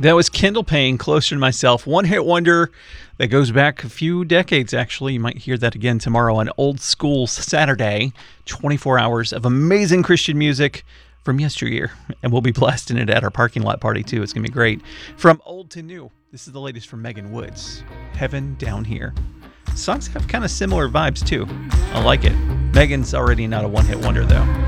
That was Kendall Payne, Closer to Myself. One hit wonder that goes back a few decades, actually. You might hear that again tomorrow on Old School Saturday. 24 hours of amazing Christian music from yesteryear. And we'll be blasting it at our parking lot party, too. It's going to be great. From old to new, this is the latest from Megan Woods. Heaven Down Here. Songs have kind of similar vibes, too. I like it. Megan's already not a one-hit wonder, though.